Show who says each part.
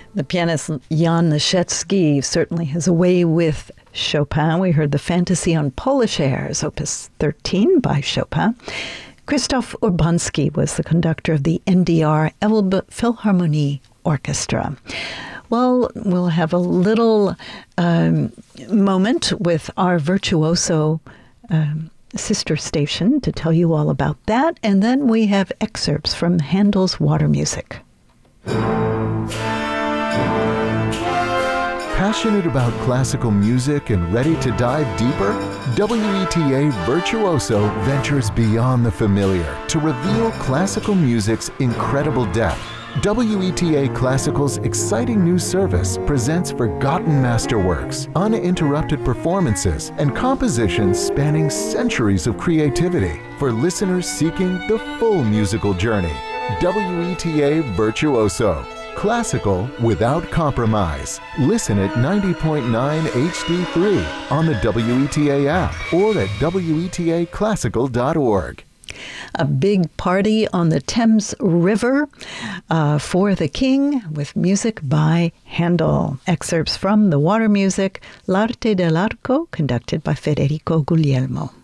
Speaker 1: The pianist Jan Leschetski certainly has a way with Chopin. We heard the Fantasy on Polish Airs, Opus 13 by Chopin. Krzysztof Urbanski was the conductor of the NDR Elbe Philharmonie Orchestra. Well, we'll have a little moment with our Virtuoso sister station to tell you all about that, and then we have excerpts from Handel's Water Music.
Speaker 2: Passionate about classical music and ready to dive deeper? WETA Virtuoso ventures beyond the familiar to reveal classical music's incredible depth. WETA Classical's exciting new service presents forgotten masterworks, uninterrupted performances, and compositions spanning centuries of creativity for listeners seeking the full musical journey. WETA Virtuoso. Classical without compromise. Listen at 90.9 HD3 on the WETA app or at WETAclassical.org.
Speaker 1: A big party on the Thames River for the King with music by Handel. Excerpts from the Water Music, L'Arte dell'Arco, conducted by Federico Guglielmo.